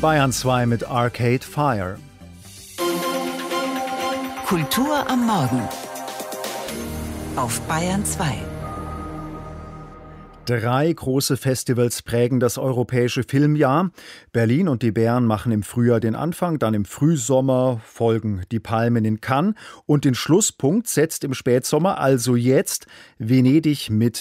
Bayern 2 mit Arcade Fire. Kultur am Morgen auf Bayern 2. 3 große Festivals prägen das europäische Filmjahr. Berlin und die Bären machen im Frühjahr den Anfang, dann im Frühsommer folgen die Palmen in Cannes und den Schlusspunkt setzt im Spätsommer, also jetzt, Venedig mit